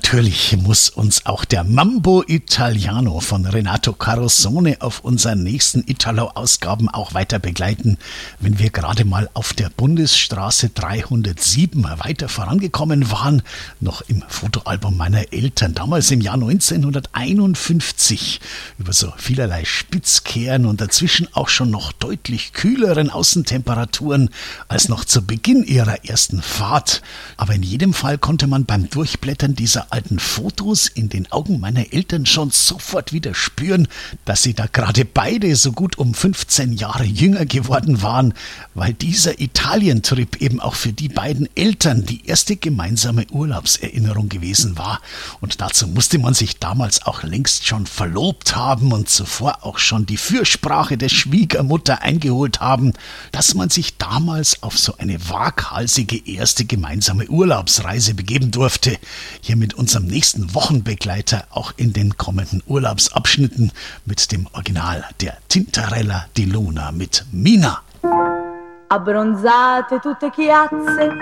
Natürlich muss uns auch der Mambo Italiano von Renato Carosone auf unseren nächsten Italo-Ausgaben auch weiter begleiten, wenn wir gerade mal auf der Bundesstraße 307 weiter vorangekommen waren, noch im Fotoalbum meiner Eltern, damals im Jahr 1951, über so vielerlei Spitzkehren und dazwischen auch schon noch deutlich kühleren Außentemperaturen als noch zu Beginn ihrer ersten Fahrt. Aber in jedem Fall konnte man beim Durchblättern dieser alten Fotos in den Augen meiner Eltern schon sofort wieder spüren, dass sie da gerade beide so gut um 15 Jahre jünger geworden waren, weil dieser Italientrip eben auch für die beiden Eltern die erste gemeinsame Urlaubserinnerung gewesen war. Und dazu musste man sich damals auch längst schon verlobt haben und zuvor auch schon die Fürsprache der Schwiegermutter eingeholt haben, dass man sich damals auf so eine waghalsige erste gemeinsame Urlaubsreise begeben durfte. Hier mit unserem nächsten Wochenbegleiter auch in den kommenden Urlaubsabschnitten mit dem Original der Tintarella di Luna mit Mina. Abbronzate tutte chiazze